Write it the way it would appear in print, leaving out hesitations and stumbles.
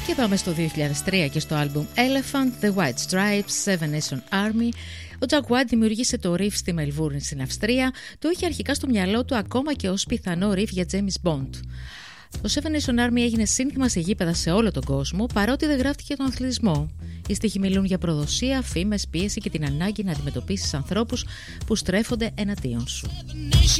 Και πάμε στο 2003 και στο άλμπουμ Elephant, The White Stripes, Seven Nation Army. Ο Jack White δημιουργήσε το riff στη Μελβούρνη στην Αυστρία. Το είχε αρχικά στο μυαλό του ακόμα και ως πιθανό riff για James Bond. Το Seven Nation Army έγινε σύνθημα σε γήπεδα σε όλο τον κόσμο, παρότι δεν γράφτηκε τον αθλητισμό. Οι στίχοι μιλούν για προδοσία, φήμες, πίεση και την ανάγκη να αντιμετωπίσεις ανθρώπους που στρέφονται εναντίον σου.